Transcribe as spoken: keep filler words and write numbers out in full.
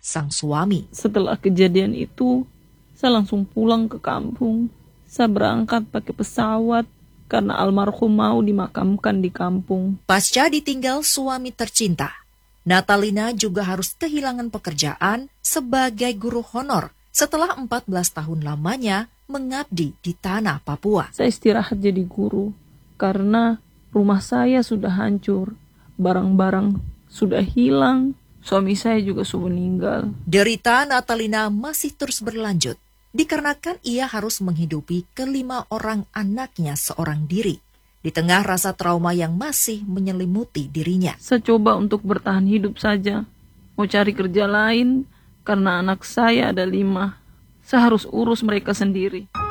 sang suami. Setelah kejadian itu, saya langsung pulang ke kampung. Saya berangkat pakai pesawat karena almarhum mau dimakamkan di kampung. Pasca ditinggal suami tercinta, Natalina juga harus kehilangan pekerjaan sebagai guru honor setelah empat belas tahun lamanya mengabdi di tanah Papua. Saya istirahat jadi guru karena rumah saya sudah hancur, barang-barang sudah hilang, suami saya juga sudah meninggal. Derita Natalina masih terus berlanjut dikarenakan ia harus menghidupi kelima orang anaknya seorang diri di tengah rasa trauma yang masih menyelimuti dirinya. Saya coba untuk bertahan hidup saja, mau cari kerja lain karena anak saya ada lima. Saya harus urus mereka sendiri.